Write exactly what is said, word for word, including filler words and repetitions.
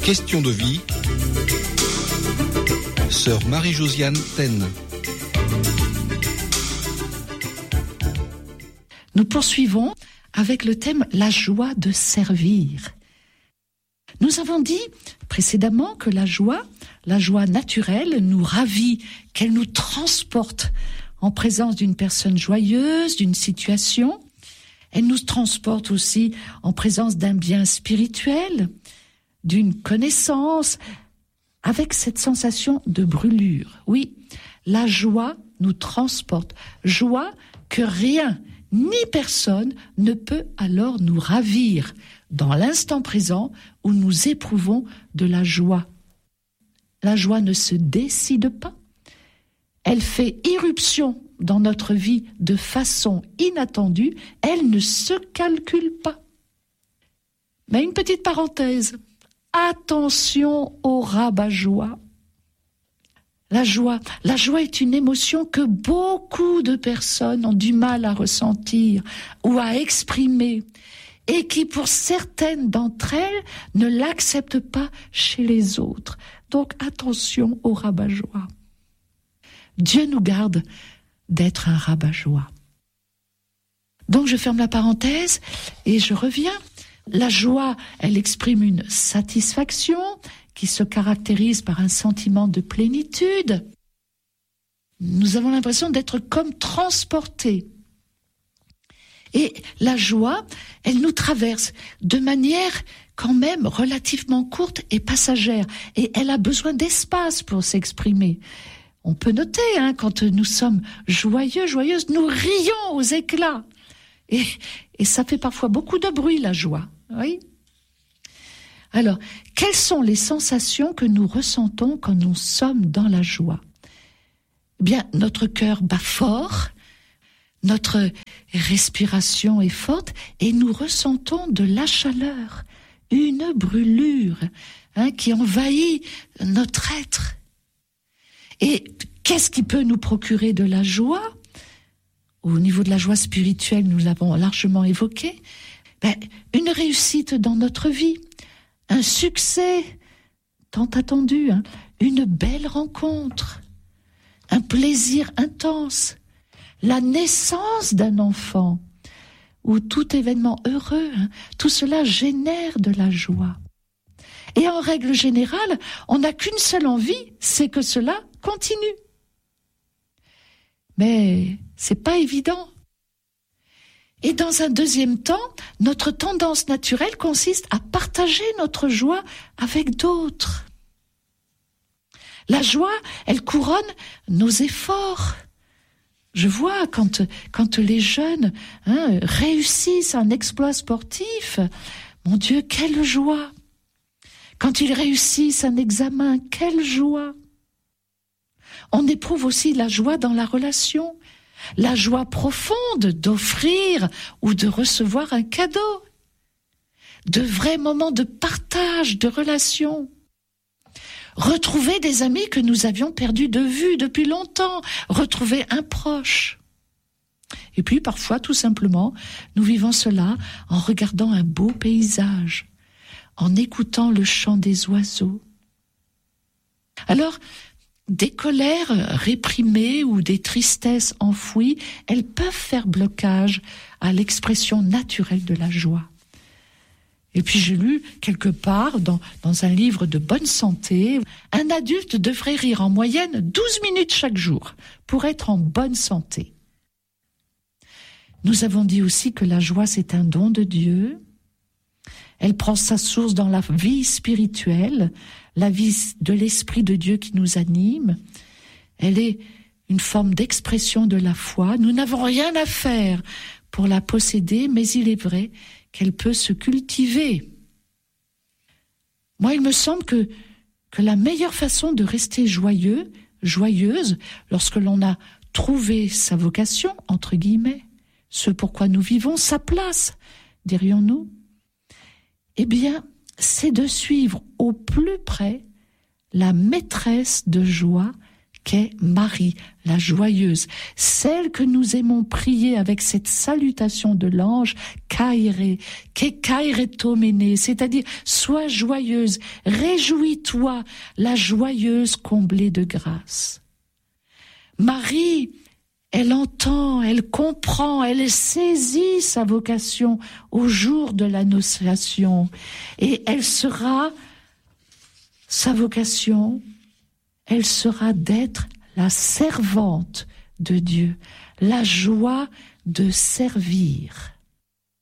Question de vie. Sœur Marie-Josiane Taine. Nous poursuivons avec le thème « La joie de servir ». Nous avons dit précédemment que la joie, la joie naturelle, nous ravit, qu'elle nous transporte en présence d'une personne joyeuse, d'une situation. Elle nous transporte aussi en présence d'un bien spirituel, d'une connaissance, avec cette sensation de brûlure. Oui, la joie nous transporte. Joie que rien ni personne ne peut alors nous ravir dans l'instant présent où nous éprouvons de la joie. La joie ne se décide pas. Elle fait irruption dans notre vie de façon inattendue. Elle ne se calcule pas. Mais une petite parenthèse. Attention au rabat-joie. La joie, la joie est une émotion que beaucoup de personnes ont du mal à ressentir ou à exprimer et qui, pour certaines d'entre elles, ne l'acceptent pas chez les autres. Donc attention au rabat-joie. Dieu nous garde d'être un rabat-joie. Donc je ferme la parenthèse et je reviens. La joie, elle exprime une satisfaction qui se caractérise par un sentiment de plénitude. Nous avons l'impression d'être comme transportés. Et la joie, elle nous traverse de manière quand même relativement courte et passagère. Et elle a besoin d'espace pour s'exprimer. On peut noter, hein, quand nous sommes joyeux, joyeuses, nous rions aux éclats. Et, et ça fait parfois beaucoup de bruit, la joie. Oui. Alors, quelles sont les sensations que nous ressentons quand nous sommes dans la joie ? Eh bien, notre cœur bat fort, notre respiration est forte et nous ressentons de la chaleur, une brûlure, hein, qui envahit notre être. Et qu'est-ce qui peut nous procurer de la joie ? Au niveau de la joie spirituelle, nous l'avons largement évoqué. Ben, une réussite dans notre vie, un succès tant attendu, hein, une belle rencontre, un plaisir intense, la naissance d'un enfant ou tout événement heureux, hein, tout cela génère de la joie. Et en règle générale, on n'a qu'une seule envie, c'est que cela continue. Mais c'est pas évident. Et dans un deuxième temps, notre tendance naturelle consiste à partager notre joie avec d'autres. La joie, elle couronne nos efforts. Je vois quand, quand les jeunes hein, réussissent un exploit sportif, mon Dieu, quelle joie! Quand ils réussissent un examen, quelle joie! On éprouve aussi la joie dans la relation. La joie profonde d'offrir ou de recevoir un cadeau. De vrais moments de partage, de relation. Retrouver des amis que nous avions perdus de vue depuis longtemps. Retrouver un proche. Et puis parfois, tout simplement, nous vivons cela en regardant un beau paysage, en écoutant le chant des oiseaux. Alors, des colères réprimées ou des tristesses enfouies, elles peuvent faire blocage à l'expression naturelle de la joie. Et puis j'ai lu quelque part dans, dans un livre de bonne santé, un adulte devrait rire en moyenne douze minutes chaque jour pour être en bonne santé. Nous avons dit aussi que la joie c'est un don de Dieu. Elle prend sa source dans la vie spirituelle, la vie de l'Esprit de Dieu qui nous anime. Elle est une forme d'expression de la foi. Nous n'avons rien à faire pour la posséder, mais il est vrai qu'elle peut se cultiver. Moi, il me semble que, que la meilleure façon de rester joyeux, joyeuse, lorsque l'on a trouvé sa vocation, entre guillemets, ce pourquoi nous vivons, sa place, dirions-nous, eh bien, c'est de suivre au plus près la maîtresse de joie qu'est Marie, la joyeuse, celle que nous aimons prier avec cette salutation de l'ange, Kaire, qu'est Kairetomene, c'est-à-dire sois joyeuse, réjouis-toi, la joyeuse comblée de grâce. Marie, elle entend, elle comprend, elle saisit sa vocation au jour de l'annonciation et elle sera, sa vocation, elle sera d'être la servante de Dieu, la joie de servir.